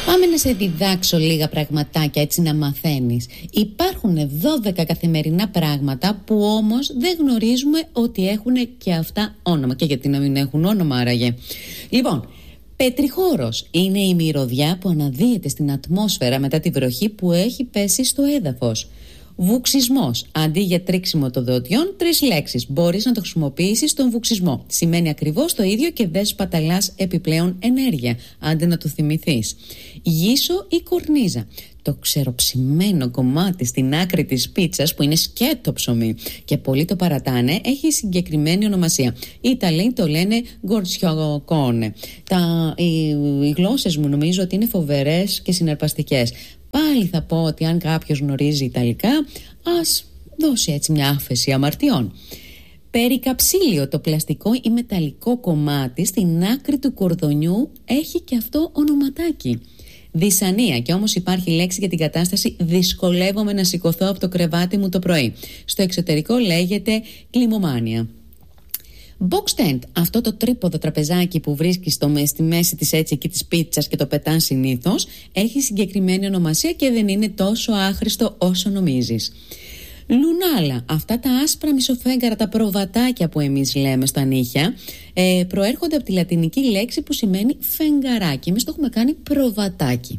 Πάμε να σε διδάξω λίγα πραγματάκια, έτσι να μαθαίνεις. Υπάρχουν 12 καθημερινά πράγματα που όμως δεν γνωρίζουμε ότι έχουν και αυτά όνομα. Και γιατί να μην έχουν όνομα άραγε? Λοιπόν, πετριχώρος είναι η μυρωδιά που αναδύεται στην ατμόσφαιρα μετά τη βροχή που έχει πέσει στο έδαφος. Βουξισμός. Αντί για τρίξιμο των δοντιών, 3 λέξεις. Μπορείς να το χρησιμοποιήσεις στον βουξισμό. Σημαίνει ακριβώς το ίδιο και δεν σπαταλάς επιπλέον ενέργεια. Άντε να το θυμηθείς. Γύσο ή κορνίζα. Το ξεροψημένο κομμάτι στην άκρη της πίτσας που είναι σκέτο ψωμί και πολλοί το παρατάνε έχει συγκεκριμένη ονομασία. Οι Ιταλοί το λένε γκορτσιοκόνε. Οι γλώσσες μου νομίζω ότι είναι φοβερές και συναρπαστικές. Πάλι θα πω ότι αν κάποιος γνωρίζει Ιταλικά, ας δώσει έτσι μια άφεση αμαρτιών. Περικαψίλιο, το πλαστικό ή μεταλλικό κομμάτι στην άκρη του κορδονιού, έχει και αυτό ονοματάκι. Δυσανία, και όμως υπάρχει λέξη για την κατάσταση δυσκολεύομαι να σηκωθώ από το κρεβάτι μου το πρωί. Στο εξωτερικό λέγεται κλιμωμάνια. Box tent, αυτό το τρίποδο τραπεζάκι που βρίσκεις στη μέση της έτσι εκεί της πίτσας και το πετάν συνήθως, έχει συγκεκριμένη ονομασία και δεν είναι τόσο άχρηστο όσο νομίζεις. Λουνάλα, αυτά τα άσπρα μισοφέγγαρα, τα προβατάκια που εμείς λέμε στα νύχια, προέρχονται από τη λατινική λέξη που σημαίνει φεγγαράκι. Εμείς το έχουμε κάνει προβατάκι.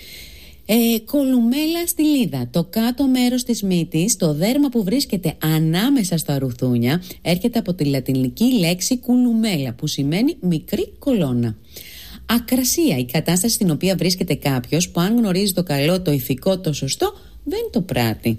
Κολουμέλα στυλίδα, το κάτω μέρος της μύτης, το δέρμα που βρίσκεται ανάμεσα στα ρουθούνια, έρχεται από τη λατινική λέξη κουλουμέλα που σημαίνει μικρή κολόνα. Ακρασία, η κατάσταση στην οποία βρίσκεται κάποιος που αν γνωρίζει το καλό, το ηθικό, το σωστό, δεν το πράττει.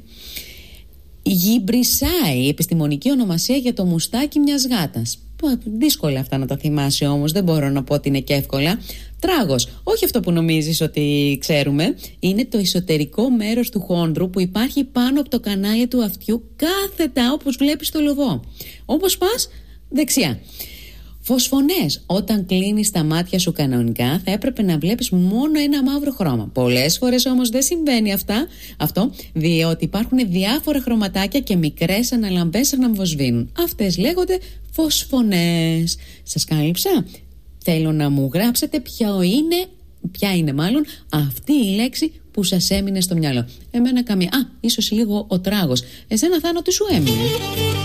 Γυμπρισάι, η επιστημονική ονομασία για το μουστάκι μιας γάτας. Δύσκολα αυτά να τα θυμάσαι όμως, δεν μπορώ να πω ότι είναι και εύκολα. Τράγος, όχι αυτό που νομίζεις ότι ξέρουμε, είναι το εσωτερικό μέρος του χόνδρου που υπάρχει πάνω από το κανάλι του αυτιού, κάθετα όπως βλέπεις το λογό. Όπως πας, δεξιά. Φωσφωνές, όταν κλείνεις τα μάτια σου κανονικά θα έπρεπε να βλέπεις μόνο ένα μαύρο χρώμα. Πολλές φορές όμως δεν συμβαίνει αυτό, διότι υπάρχουν διάφορα χρωματάκια και μικρές αναλαμπές αναμβοσβήνουν. Αυτές λέγονται φωσφωνές. Σας κάλυψα? Θέλω να μου γράψετε ποια είναι αυτή η λέξη που σας έμεινε στο μυαλό. Εμένα καμία. Ίσως λίγο ο τράγος. Εσένα, Θάνο, τι σου έμεινε?